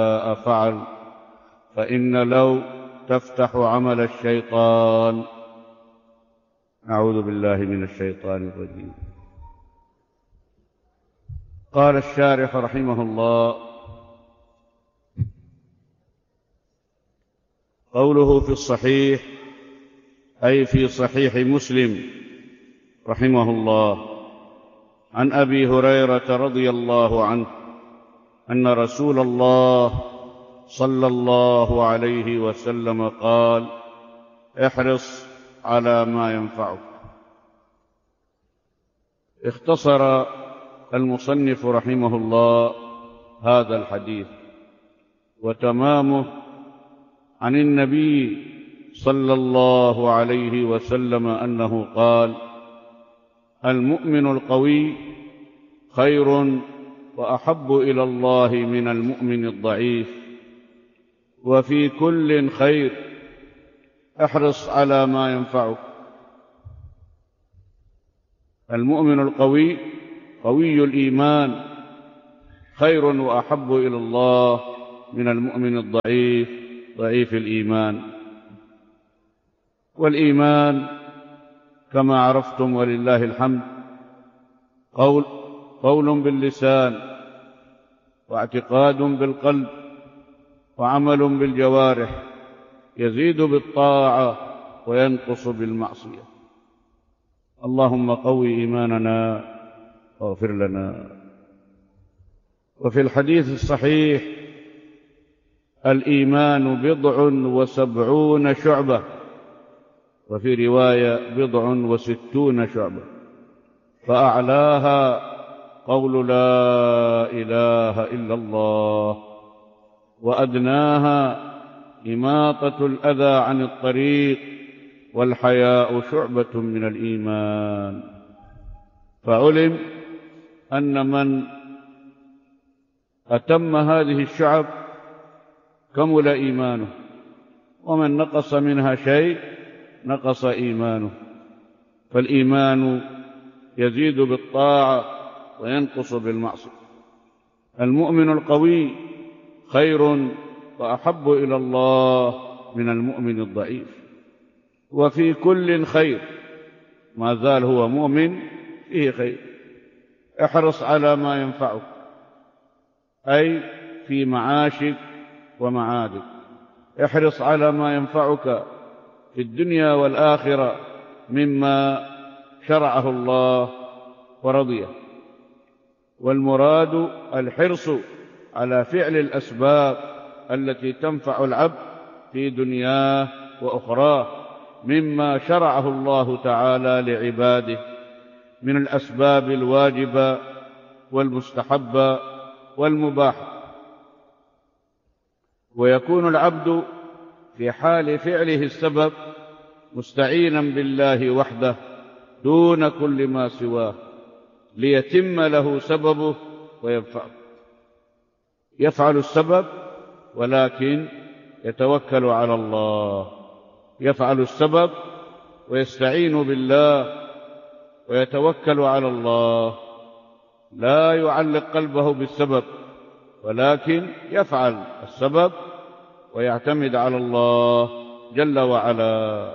فعل، فإن لو تفتح عمل الشيطان. أعوذ بالله من الشيطان الرجيم. قال الشارح رحمه الله: قوله في الصحيح أي في صحيح مسلم رحمه الله، عن أبي هريرة رضي الله عنه أن رسول الله صلى الله عليه وسلم قال: احرص على ما ينفعك. اختصر المصنف رحمه الله هذا الحديث، وتمامه عن النبي صلى الله عليه وسلم أنه قال: المؤمن القوي خير وأحب إلى الله من المؤمن الضعيف، وفي كل خير، احرص على ما ينفعك. المؤمن القوي قوي الإيمان خير وأحب إلى الله من المؤمن الضعيف ضعيف الإيمان. والإيمان كما عرفتم ولله الحمد قول باللسان، واعتقاد بالقلب، وعمل بالجوارح، يزيد بالطاعة وينقص بالمعصية. اللهم قوي إيماننا واغفر لنا. وفي الحديث الصحيح: الإيمان 70 شعبة، وفي رواية 60 شعبة، فأعلاها قول لا إله إلا الله، وأدناها إماطة الأذى عن الطريق، والحياء شعبة من الإيمان. فعلم أن من أتم هذه الشعب كمل إيمانه، ومن نقص منها شيء نقص إيمانه. فالإيمان يزيد بالطاعة وينقص بالمعصية. المؤمن القوي خير وأحب إلى الله من المؤمن الضعيف، وفي كل خير، ما زال هو مؤمن فيه خير. احرص على ما ينفعك، أي في معاشك ومعادك. احرص على ما ينفعك في الدنيا والآخرة مما شرعه الله ورضيه. والمراد الحرص على فعل الأسباب التي تنفع العبد في دنياه وأخراه مما شرعه الله تعالى لعباده من الأسباب الواجبة والمستحبة والمباحة. ويكون العبد في حال فعله السبب مستعينا بالله وحده دون كل ما سواه، ليتم له سببه وينفعه. يفعل السبب ولكن يتوكل على الله، يفعل السبب ويستعين بالله ويتوكل على الله، لا يعلق قلبه بالسبب، ولكن يفعل السبب ويعتمد على الله جل وعلا.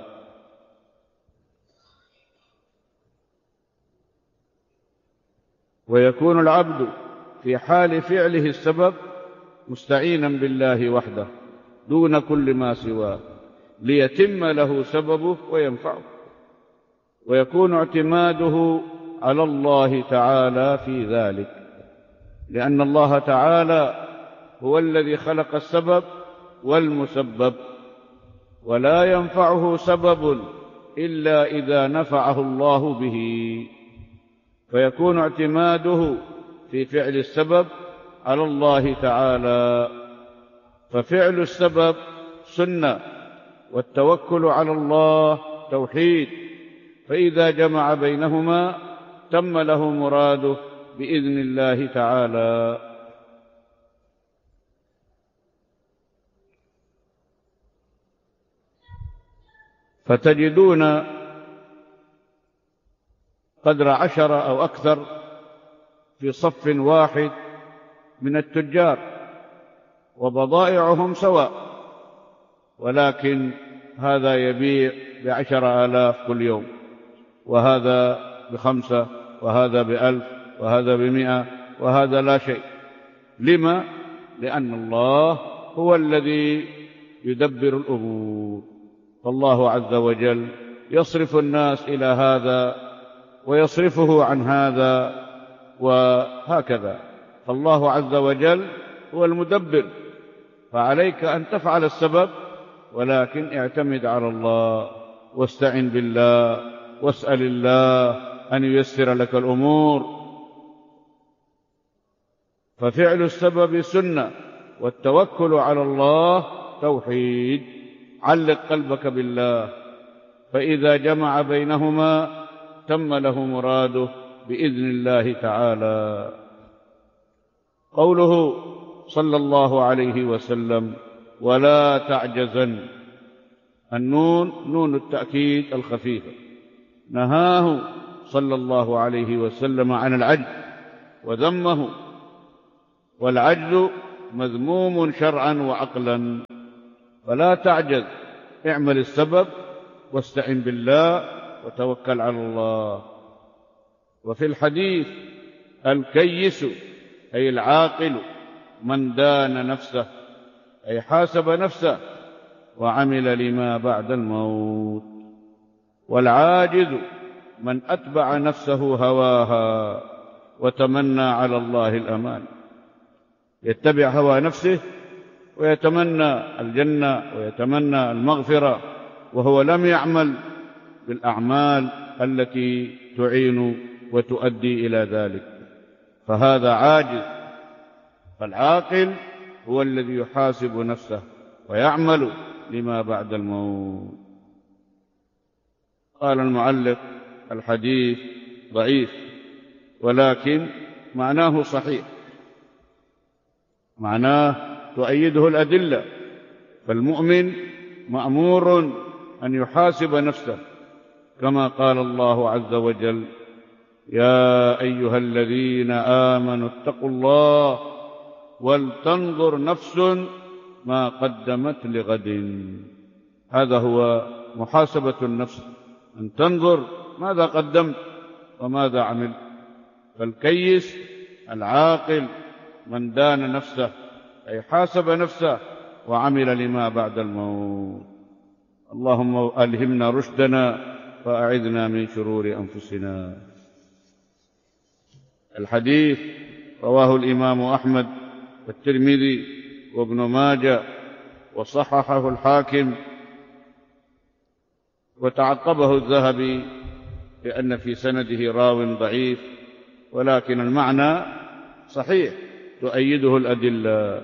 ويكون العبد في حال فعله السبب مستعينا بالله وحده دون كل ما سواه، ليتم له سببه وينفعه. ويكون اعتماده على الله تعالى في ذلك، لأن الله تعالى هو الذي خلق السبب والمسبب، ولا ينفعه سبب إلا إذا نفعه الله به. فيكون اعتماده في فعل السبب على الله تعالى. ففعل السبب سنة، والتوكل على الله توحيد، فإذا جمع بينهما تم له مراده بإذن الله تعالى. فتجدون قدر 10 أو أكثر في صف واحد من التجار، وبضائعهم سواء، ولكن هذا يبيع ب10,000 كل يوم، وهذا ب5، وهذا ب1,000، وهذا ب100، وهذا لا شيء. لما؟ لأن الله هو الذي يدبر الأمور، فالله عز وجل يصرف الناس إلى هذا ويصرفه عن هذا، وهكذا. فالله عز وجل هو المدبر، فعليك أن تفعل السبب، ولكن اعتمد على الله واستعن بالله واسأل الله أن ييسر لك الأمور. ففعل السبب سنة، والتوكل على الله توحيد. علق قلبك بالله، فإذا جمع بينهما تم له مراده بإذن الله تعالى. قوله صلى الله عليه وسلم: ولا تعجزن، النون نون التأكيد الخفيفة، نهاه صلى الله عليه وسلم عن العجز وذمه، والعجز مذموم شرعا وعقلا. فلا تعجز، اعمل السبب واستعن بالله وتوكل على الله. وفي الحديث: الكيس أي العاقل من دان نفسه، أي حاسب نفسه وعمل لما بعد الموت. والعاجز من أتبع نفسه هواها وتمنى على الله الأمان، يتبع هوى نفسه ويتمنى الجنة ويتمنى المغفرة، وهو لم يعمل بالأعمال التي تعين وتؤدي إلى ذلك، فهذا عاجز. فالعاقل هو الذي يحاسب نفسه ويعمل لما بعد الموت. قال المعلق: الحديث ضعيف، ولكن معناه صحيح، معناه تؤيده الأدلة. فالمؤمن مأمور أن يحاسب نفسه، كما قال الله عز وجل: يا أيها الذين آمنوا اتقوا الله ولتنظر نفس ما قدمت لغد. هذا هو محاسبة النفس، أن تنظر ماذا قدمت وماذا عملت. فالكيس العاقل من دان نفسه، أي حاسب نفسه وعمل لما بعد الموت. اللهم ألهمنا رشدنا وأعذنا من شرور أنفسنا. الحديث رواه الإمام أحمد والترمذي وابن ماجه، وصححه الحاكم، وتعقبه الذهبي لأن في سنده راو ضعيف، ولكن المعنى صحيح تؤيده الأدلة.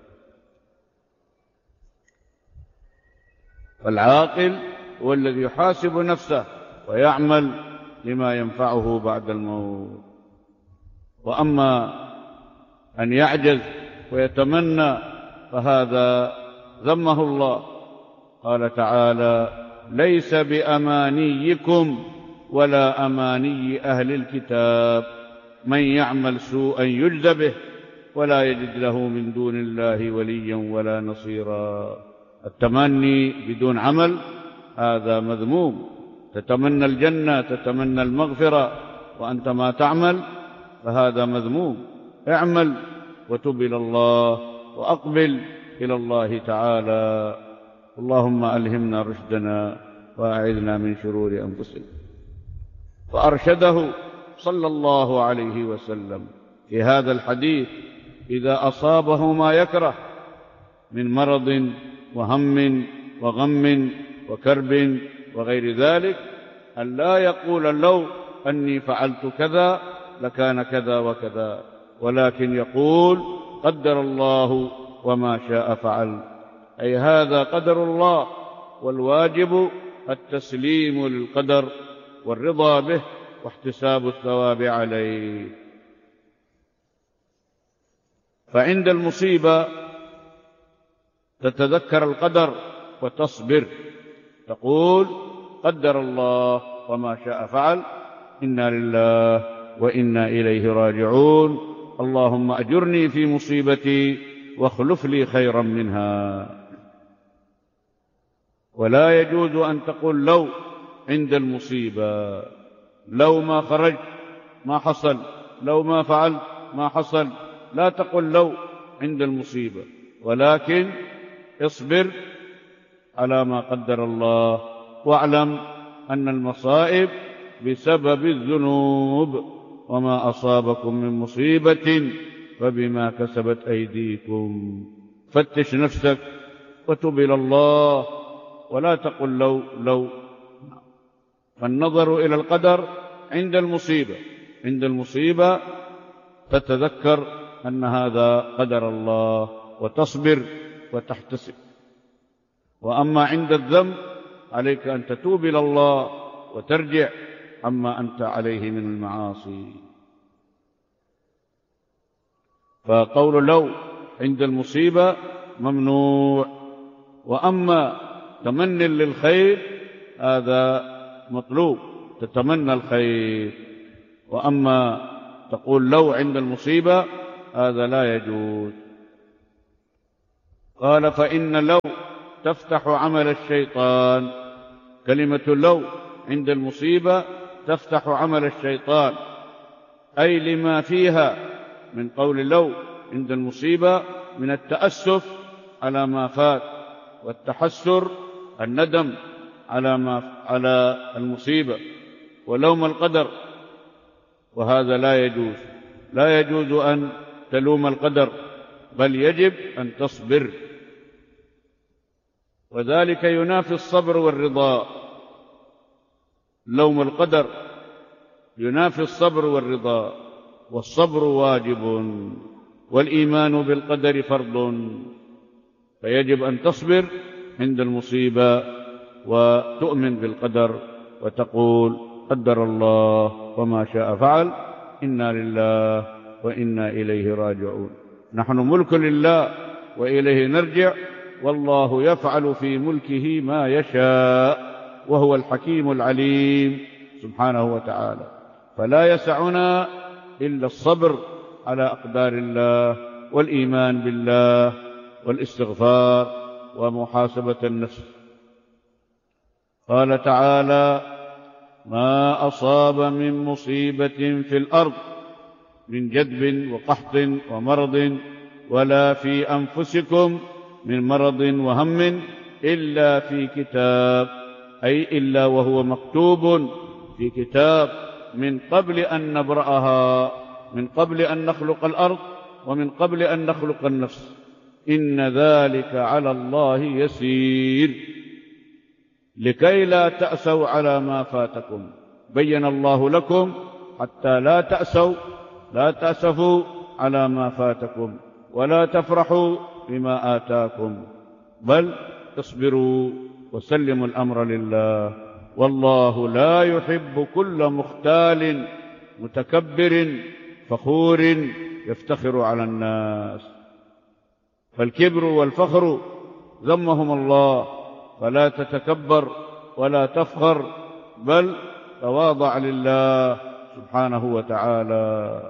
فالعاقل هو الذي يحاسب نفسه ويعمل لما ينفعه بعد الموت. وأما أن يعجز ويتمنى فهذا ذمه الله. قال تعالى: ليس بأمانيكم ولا أماني أهل الكتاب من يعمل سوءا يجز به ولا يجد له من دون الله وليا ولا نصيرا. التمني بدون عمل هذا مذموم. تتمنى الجنة، تتمنى المغفرة، وأنت ما تعمل، فهذا مذموم. اعمل وتب إلى الله وأقبل إلى الله تعالى. اللهم ألهمنا رشدنا وأعذنا من شرور أنفسنا. فأرشده صلى الله عليه وسلم في هذا الحديث: إذا أصابه ما يكره من مرض وهم وغم وكرب وغير ذلك، أن لا يقول لو أني فعلت كذا لكان كذا وكذا، ولكن يقول: قدر الله وما شاء فعل. أي هذا قدر الله، والواجب التسليم للقدر والرضا به واحتساب الثواب عليه. فعند المصيبة تتذكر القدر وتصبر، تقول: قدر الله وما شاء فعل، إنا لله وإنا إليه راجعون، اللهم أجرني في مصيبتي واخلف لي خيرا منها. ولا يجوز أن تقول لو عند المصيبة، لو ما خرجت ما حصل، لو ما فعلت ما حصل. لا تقل لو عند المصيبة، ولكن اصبر على ما قدر الله، واعلم أن المصائب بسبب الذنوب، وما أصابكم من مصيبة فبما كسبت أيديكم. فتش نفسك وتب إلى الله، ولا تقل لو. فالنظر إلى القدر عند المصيبة، عند المصيبة تتذكر أن هذا قدر الله وتصبر وتحتسب. وأما عند الذنب عليك أن تتوب إلى الله وترجع عما أنت عليه من المعاصي. فقول لو عند المصيبة ممنوع. وأما تمني للخير هذا مطلوب، تتمنى الخير. وأما تقول لو عند المصيبة هذا لا يجوز. قال فإن لو تفتح عمل الشيطان. كلمة لو عند المصيبة تفتح عمل الشيطان، أي لما فيها من قول لو عند المصيبة من التأسف على ما فات، والتحسر الندم على المصيبة، ولوم القدر. وهذا لا يجوز، لا يجوز أن تلوم القدر، بل يجب أن تصبر، وذلك ينافي الصبر والرضا. لوم القدر ينافي الصبر والرضا، والصبر واجب، والإيمان بالقدر فرض. فيجب أن تصبر عند المصيبة وتؤمن بالقدر وتقول قدر الله وما شاء فعل، إنا لله وإنا إليه راجعون. نحن ملك لله وإليه نرجع، والله يفعل في ملكه ما يشاء، وهو الحكيم العليم سبحانه وتعالى. فلا يسعنا إلا الصبر على أقدار الله، والإيمان بالله، والاستغفار، ومحاسبة النفس. قال تعالى ما أصاب من مصيبة في الأرض من جدب وقحط ومرض ولا في أنفسكم من مرض وهم إلا في كتاب، أي إلا وهو مكتوب في كتاب من قبل أن نبرأها، من قبل أن نخلق الأرض ومن قبل أن نخلق النفس. إن ذلك على الله يسير لكي لا تأسوا على ما فاتكم. بين الله لكم حتى لا تأسفوا على ما فاتكم، ولا تفرحوا بما آتاكم، بل اصبروا وسلموا الأمر لله. والله لا يحب كل مختال متكبر فخور يفتخر على الناس. فالكبر والفخر ذمهم الله، فلا تتكبر ولا تفخر، بل تواضع لله سبحانه وتعالى.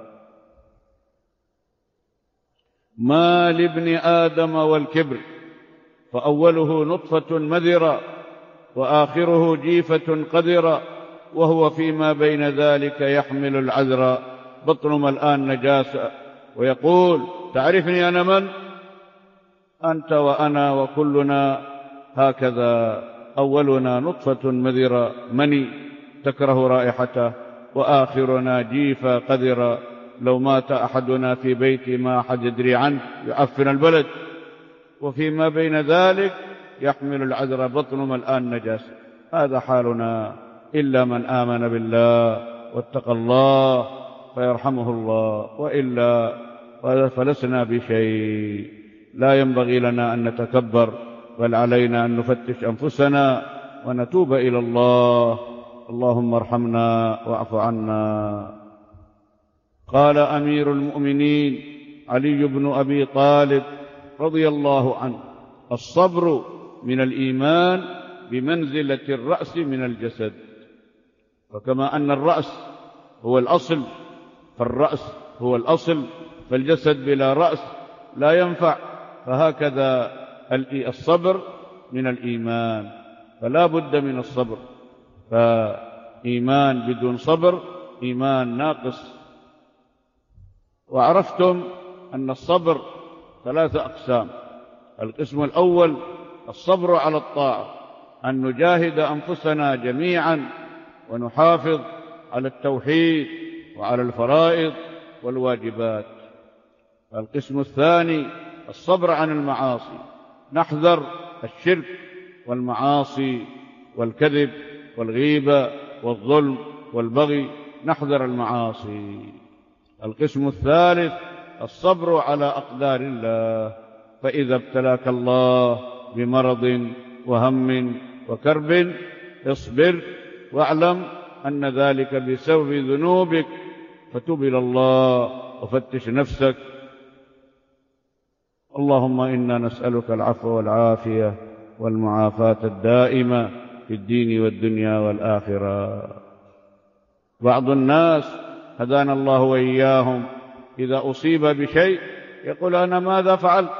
ما لابن آدم والكبر، فأوله نطفة مذرة وآخره جيفة قذرة، وهو فيما بين ذلك يحمل العذر، بطن ملآن نجاسة، ويقول تعرفني أنا من؟ أنت وأنا وكلنا هكذا. أولنا نطفة مذرة مني تكره رائحته، وآخرنا جيفة قذرة لو مات أحدنا في بيتي ما أحد يدري عنه يعفن البلد، وفيما بين ذلك يحمل العذر، بطن ملآن نجاسة. هذا حالنا، إلا من آمن بالله واتقى الله فيرحمه الله، وإلا فلسنا بشيء. لا ينبغي لنا أن نتكبر، بل علينا أن نفتش أنفسنا ونتوب إلى الله. اللهم ارحمنا واعف عنا. قال أمير المؤمنين علي بن أبي طالب رضي الله عنه الصبر من الإيمان بمنزلة الرأس من الجسد. فكما أن الرأس هو الأصل، فالرأس هو الأصل، فالجسد بلا رأس لا ينفع، فهكذا الصبر من الإيمان، فلا بد من الصبر، فإيمان بدون صبر إيمان ناقص. وعرفتم أن الصبر 3 أقسام. القسم الأول الصبر على الطاعة، أن نجاهد أنفسنا جميعا ونحافظ على التوحيد وعلى الفرائض والواجبات. القسم الثاني الصبر عن المعاصي، نحذر الشرك والمعاصي والكذب والغيبة والظلم والبغي، نحذر المعاصي. القسم الثالث الصبر على أقدار الله، فإذا ابتلاك الله بمرض وهم وكرب اصبر واعلم أن ذلك بسبب ذنوبك، فتب إلى الله وفتش نفسك. اللهم إنا نسألك العفو والعافية والمعافاة الدائمة في الدين والدنيا والآخرة. بعض الناس هدانا الله وإياهم إذا أصيب بشيء يقول أنا ماذا فعلت؟